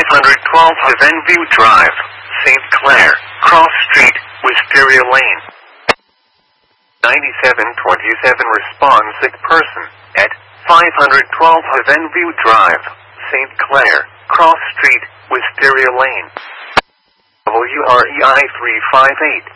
512 Havenview Drive, St. Clair, Cross Street, Wisteria Lane. 9727 responds sick person at 512 Havenview Drive, St. Clair, Cross Street, Wisteria Lane. WREI 358.